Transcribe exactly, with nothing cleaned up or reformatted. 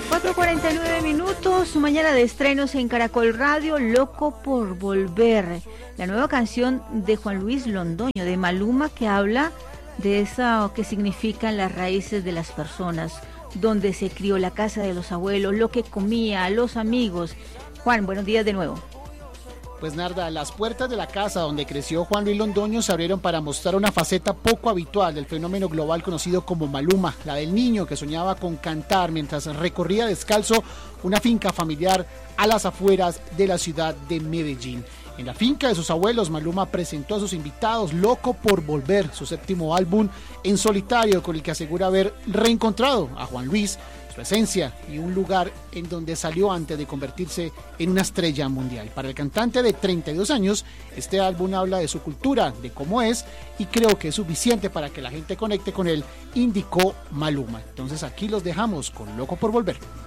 cuatro cuarenta y nueve minutos, su mañana de estrenos en Caracol Radio, Loco por Volver. La nueva canción de Juan Luis Londoño, de Maluma, que habla de eso que significan las raíces de las personas, donde se crió, la casa de los abuelos, lo que comía, los amigos. Juan, buenos días de nuevo. Pues Narda, las puertas de la casa donde creció Juan Luis Londoño se abrieron para mostrar una faceta poco habitual del fenómeno global conocido como Maluma, la del niño que soñaba con cantar mientras recorría descalzo una finca familiar a las afueras de la ciudad de Medellín. En la finca de sus abuelos, Maluma presentó a sus invitados Loco por Volver, su séptimo álbum en solitario, con el que asegura haber reencontrado a Juan Luis, su esencia y un lugar en donde salió antes de convertirse en una estrella mundial. Para el cantante de treinta y dos años, este álbum habla de su cultura, de cómo es, y creo que es suficiente para que la gente conecte con él, indicó Maluma. Entonces aquí los dejamos con Loco por Volver.